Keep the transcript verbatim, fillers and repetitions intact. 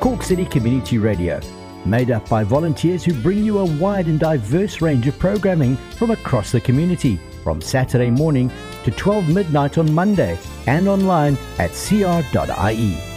Cork City Community Radio, made up by volunteers who bring you a wide and diverse range of programming from across the community, from Saturday morning to twelve midnight on Monday, and online at c r dot i e.